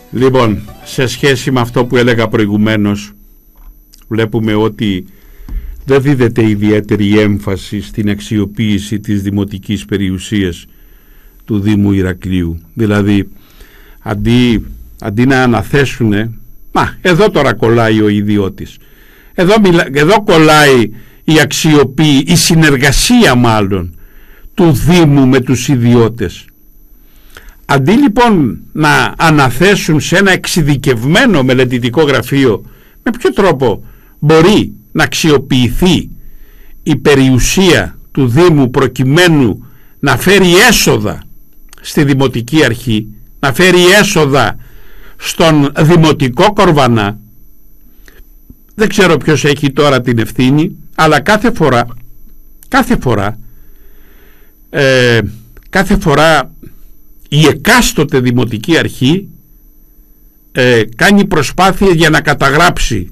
Λοιπόν, σε σχέση με αυτό που έλεγα προηγουμένως, βλέπουμε ότι δεν δίδεται ιδιαίτερη έμφαση στην αξιοποίηση της δημοτικής περιουσίας του Δήμου Ηρακλείου. Δηλαδή, αντί να αναθέσουνε, εδώ τώρα κολλάει ο ιδιώτης. Εδώ κολλάει η συνεργασία μάλλον του Δήμου με τους ιδιώτες. Αντί λοιπόν να αναθέσουν σε ένα εξειδικευμένο μελετητικό γραφείο με ποιο τρόπο μπορεί να αξιοποιηθεί η περιουσία του Δήμου προκειμένου να φέρει έσοδα στη Δημοτική Αρχή, να φέρει έσοδα στον Δημοτικό Κορβανά, δεν ξέρω ποιος έχει τώρα την ευθύνη, αλλά κάθε φορά η εκάστοτε Δημοτική Αρχή κάνει προσπάθεια για να καταγράψει